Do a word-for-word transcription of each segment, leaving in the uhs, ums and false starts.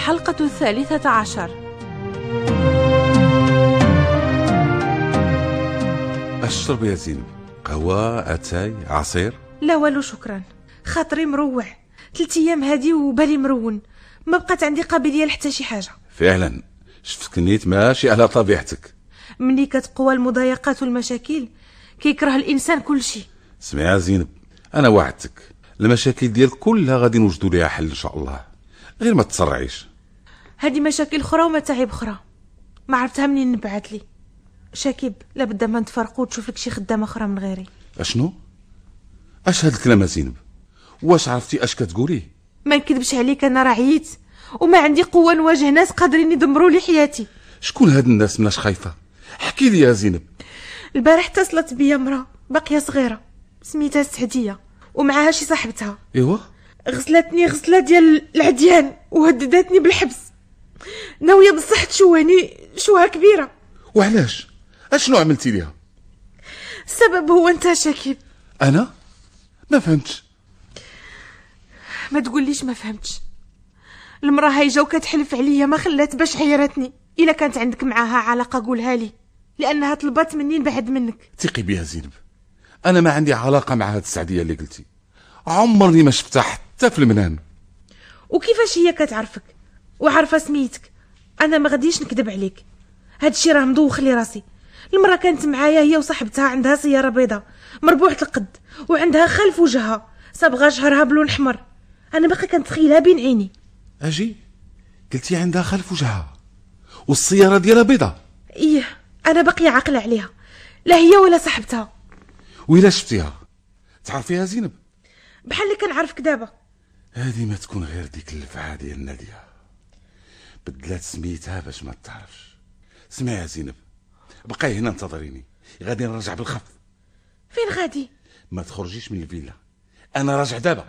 الحلقة الثالثة عشر. أشرب يا زينب؟ قهوة، أتاي، عصير؟ لا والو شكرا، خاطري مروع. ثلاث ايام هادي وبالي مرون، ما بقات عندي قابليه لحتى شي حاجه. فعلا شفتك نيت ماشي على طبيعتك. ملي كتقوى المضايقات والمشاكل كيكره الانسان كل شيء. اسمعي يا زينب، انا وعدتك المشاكل ديالك كلها غادي نوجدوا ليها حل ان شاء الله، غير ما تسرعيش. هذه مشاكل اخرى ومتاعب اخرى ما عرفتها منين نبعث لي. شاكيب لابد ما نتفرقوا وتشوف لك شي خدامه اخرى من غيري. اشنو؟ اش هاد الكلام يا زينب؟ واش عرفتي اش كتقولي؟ ما نكذبش عليك، انا راه عييت وما عندي قوه نواجه ناس قادرين يدمروا لي حياتي. شكون هاد الناس مناش خايفه؟ احكي لي يا زينب. البارح اتصلت بيا مرا باقيه صغيره سميتها سعديه ومعها شي صاحبتها. ايوا غسلتني غسله ديال العديان وهددتني بالحبس، ناويه بصح تشوهني شوهه كبيره. وعلاش؟ اشنو عملتي ليها؟ السبب هو انت شاكيب. انا ما فهمتش. ما تقوليش ما فهمتش. المراه هايجه وكتحلف عليا ما خلات باش حيرتني. الا كانت عندك معاها علاقه قولها لي، لانها طلبت مني نبعد منك. ثقي بيها زينب، انا ما عندي علاقه مع هاد السعديه اللي قلتي، عمرني ما شفتها حتى في المنام. وكيفاش هي كتعرفك وعارفه سميتك؟ انا ما غاديش نكذب عليك، هاد الشيء راه مدوخ لي راسي. المراه كانت معايا هي وصاحبتها، عندها سياره بيضاء مربوحه القد وعندها خل في وجهها صبغه شهرها بلون احمر. انا باقي كنتخيلها بين عيني. اجي قلتي عندها خل في وجهها والسياره ديالها بيضاء؟ ايه انا باقي عاقله عليها، لا هي ولا صاحبتها. وإلا شفتيها تعرفيها زينب؟ بحال اللي كنعرفك دابا. هذه ما تكون غير ديك الفعه ديال ناديه، بدلات سميتها باش ما تعرفش. سمعي يا زينب، بقاي هنا انتظريني، غادي نرجع بالخف. فين غادي؟ ما تخرجيش من الفيلا، انا راجع دابا.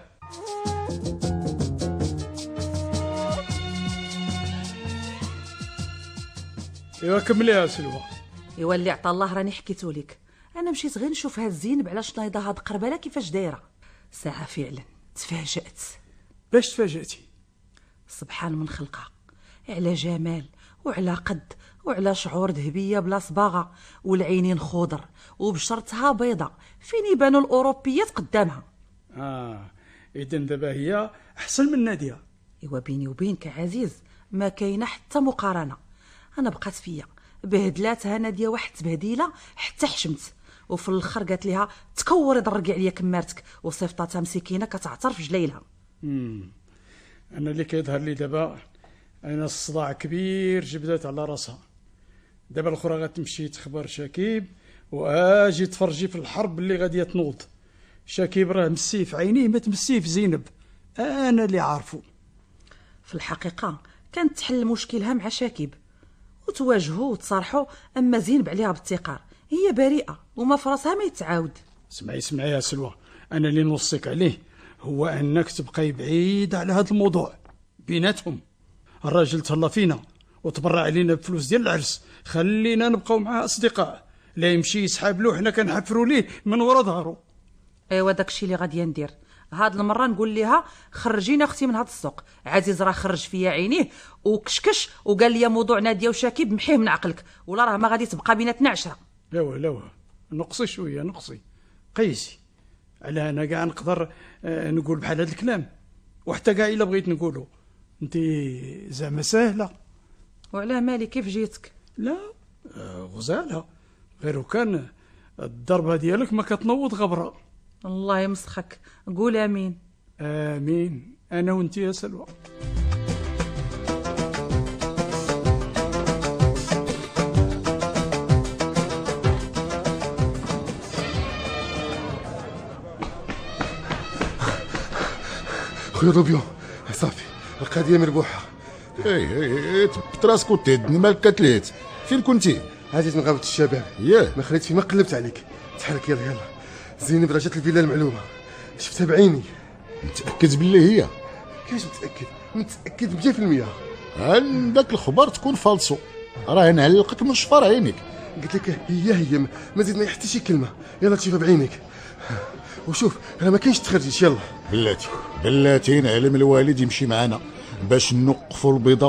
ايوا كملي يا سلوى. ايوا اللي عطا الله راني حكيتو لك. انا مشيت غير نشوف هاد زينب علاش نايضه هاد قرباله كيفاش دايره. ساعه فعلا تفاجأت. باش تفاجأتي؟ سبحان من خلقها، على جمال وعلى قد وعلى شعور ذهبيه بلا صباغه والعينين خضر وبشرتها بيضة، فين يبانوا الاوروبيات قدامها. اه اذا دابا هي احسن من ناديه. ايوا بيني وبينك عزيز ما كاينه حتى مقارنه. انا بقات فيا بهدلاتها ناديه واحد تبهديله حتى حشمت، وفي الاخر قالت ليها تكوري ضرقي عليا كمارتك، وصيفطاتها مسكينه كتعتر في جليلها. امم انا اللي كيظهر لي دابا انا الصداع كبير جبدات على راسها. دابا الاخرى غتمشي تخبر شاكيب واجي تفرجي في الحرب اللي غاديه تنوض. شاكيب راه مسي في عينيه ما تمسيه في زينب، انا اللي عارفه. في الحقيقه كانت تحل مشكلها مع شاكيب وتواجهوا وتصارحوا، اما زينب عليها بالتقار، هي بريئه وما فراسها ما يتعاود. اسمعي اسمعي يا سلوى، انا اللي نوصيك عليه هو انك تبقاي بعيد على هذا الموضوع بيناتهم. الراجل تهلا فينا وتبرع علينا بفلوس ديال العرس، خلينا نبقاو معاه اصدقاء، لا يمشي يسحب له حنا كنحفروا ليه من ورا ظهره. ايوا داكشي اللي غادي ندير. هاد المره نقول ليها خرجينا اختي من هاد السوق. عزيز راه خرج فيا عينيه وكشكش وقال لي موضوع ناديه وشاكيب محيه من عقلك، ولا راه ما غادي تبقى بيناتنا عشره. لا لا نقصي شويه نقصي قيسي على انا كاع نقدر آه نقول بحال هذا الكلام، وحتى كاع الا بغيت نقوله انت زعما ساهله. وعلى مالي كيف جيتك؟ لا آه غزاله، غير كان الضربه ديالك ما كتنوض غبره. الله يمسخك، قول امين. امين انا وانت يا سلوى. خويا روبيو صافي القضيه مربوحه. اي اي تبت راسك وتهدني مالك كتليت. فين كنتي؟ عزيز من غابه الشباب. ياه ما خليت فيما قلبت عليك. تحرك يلا يلا. زينب رجعت الفيلا المعلومه، شفتها بعيني. متاكد باللي هي؟ كيفاش متاكد؟ متاكد مية في المية. عندك الخبر تكون فالصو، راه نعلقك من شفار عينيك. قلت لك هي هي ما زيدنا حتى شي كلمه. يلا تشوفها بعينيك وشوف راه ما كاينش تخرجيش. يلا بلاتي بلاتي نعلم الوالد يمشي معنا باش نوقفوا البيضه